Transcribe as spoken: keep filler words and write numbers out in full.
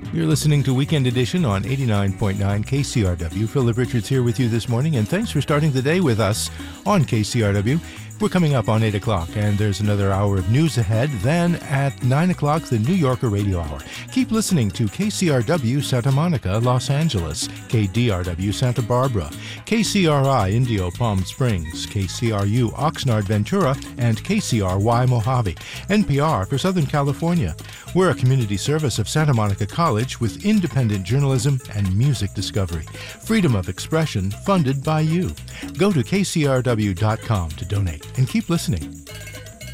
You're listening to Weekend Edition on eighty-nine point nine K C R W. Philip Richards here with you this morning, and thanks for starting the day with us on K C R W. We're coming up on eight o'clock, and there's another hour of news ahead. Then at nine o'clock, the New Yorker Radio Hour. Keep listening to K C R W Santa Monica, Los Angeles, K D R W Santa Barbara, K C R I Indio Palm Springs, K C R U Oxnard Ventura, and K C R Y Mojave. N P R for Southern California. We're a community service of Santa Monica College with independent journalism and music discovery. Freedom of expression funded by you. Go to K C R W dot com to donate and keep listening.